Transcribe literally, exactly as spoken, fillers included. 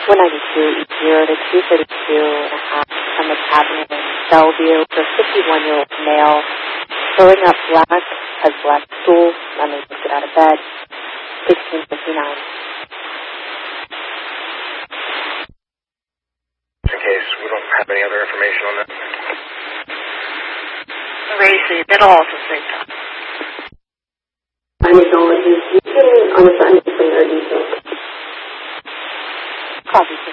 one ninety-two East zero to two thirty-two and a half Summit Avenue in Bellevue for a fifty-one-year-old male throwing up black, has black stool, unable to get out of bed, sixteen fifty-nine. In case we don't have any other information on that. Racy, that'll also save time. I'm acknowledging you can on the front for your details. Copy.